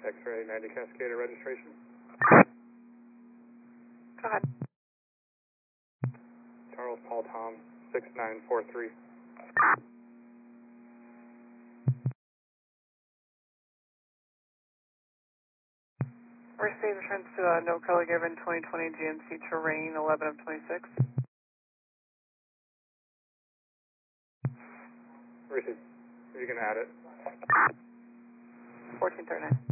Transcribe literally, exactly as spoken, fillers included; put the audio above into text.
X-ray ninety Cascada registration. Go ahead. Charles Paul Tom, six nine four three. Receive returns to uh, no color given twenty twenty G M C Terrain eleven of twenty-six. Receive. You can add it. fourteen thirty-nine.